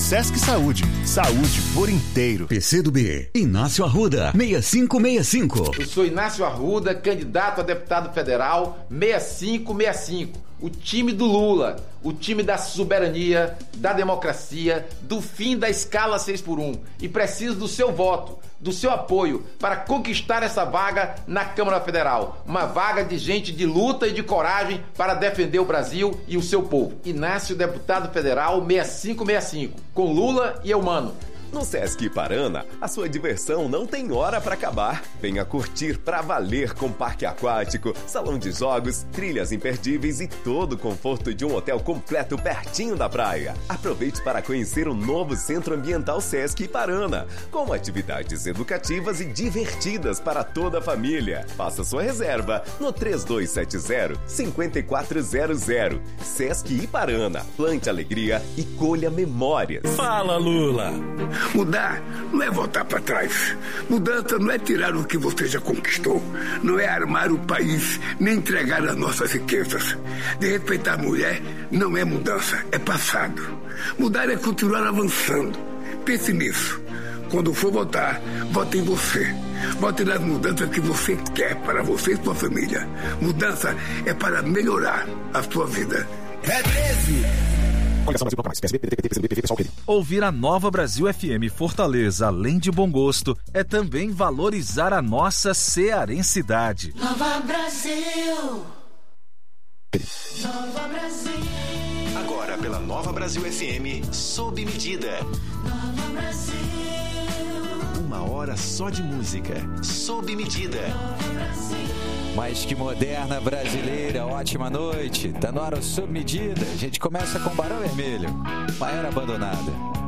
Sesc Saúde. Saúde por inteiro. PCdoB, Inácio Arruda, 6565. Eu sou Inácio Arruda, candidato a deputado federal 6565. O time do Lula, o time da soberania, da democracia, do fim da escala 6x1. E preciso do seu voto, do seu apoio para conquistar essa vaga na Câmara Federal. Uma vaga de gente de luta e de coragem para defender o Brasil e o seu povo. Inácio, deputado federal 6565, com Lula e Eumano. No Sesc Iparana, a sua diversão não tem hora para acabar. Venha curtir pra valer com parque aquático, salão de jogos, trilhas imperdíveis e todo o conforto de um hotel completo pertinho da praia. Aproveite para conhecer o novo Centro Ambiental Sesc Iparana, com atividades educativas e divertidas para toda a família. Faça sua reserva no 3270-5400. Sesc Iparana. Plante alegria e colha memórias. Fala, Lula! Mudar não é voltar para trás. Mudança não é tirar o que você já conquistou. Não é armar o país, nem entregar as nossas riquezas. De respeitar a mulher não é mudança, é passado. Mudar é continuar avançando. Pense nisso. Quando for votar, vote em você. Vote nas mudanças que você quer para você e sua família. Mudança é para melhorar a sua vida. É 13! Ouvir a Nova Brasil FM Fortaleza, além de bom gosto, é também valorizar a nossa cearensidade. Nova Brasil. Nova Brasil. Agora pela Nova Brasil FM, sob medida. Nova Brasil. 1 hora só de música, sob medida. Nova Brasil. Mais que moderna brasileira, ótima noite. Tá no ar o Sob Medida. A gente começa com Barão Vermelho, Maior Abandonada.